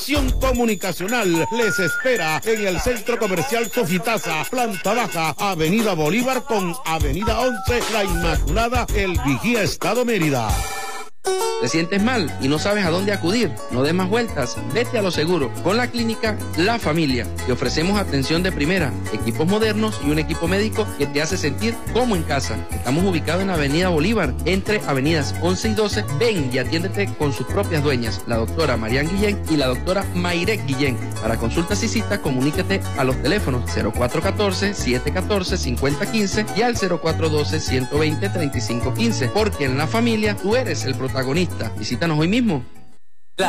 Comunicacional les espera en el Centro Comercial Sofitaza, planta baja, Avenida Bolívar con Avenida 11, La Inmaculada, El Vigía, Estado Mérida. ¿Te sientes mal y no sabes a dónde acudir? No des más vueltas, vete a lo seguro. Con la clínica La Familia te ofrecemos atención de primera, equipos modernos y un equipo médico que te hace sentir como en casa. Estamos ubicados en Avenida Bolívar, entre avenidas 11 y 12. Ven y atiéndete con sus propias dueñas, la doctora Marian Guillén y la doctora Mayrek Guillén. Para consultas y citas, comuníquete a los teléfonos 0414-714-5015 y al 0412-120-3515, porque en La Familia tú eres el protagonista. Visítanos hoy mismo.